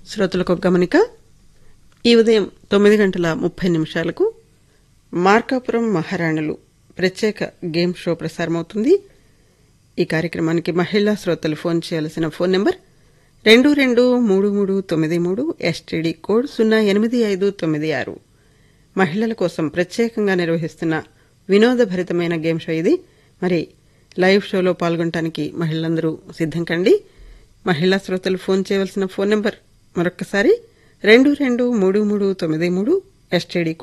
శ్రోతలకు ఒక గమనిక. ఈ ఉదయం 9:30 మార్కాపురం మహారాణులు ప్రత్యేక గేమ్ షో ప్రసారమవుతుంది. ఈ కార్యక్రమానికి మహిళా శ్రోతలు ఫోన్ చేయాల్సిన ఫోన్ నంబర్ 223393 ఎస్టీడీ కోడ్ 08596. మహిళల కోసం ప్రత్యేకంగా నిర్వహిస్తున్న వినోదభరితమైన గేమ్ షో ఇది. మరి లైవ్ షోలో పాల్గొనడానికి మహిళలందరూ సిద్ధం కండి. మహిళా శ్రోతలు ఫోన్ చేయవలసిన ఫోన్ నంబర్ మరొక్కసారి 223393 ఎస్టీడీ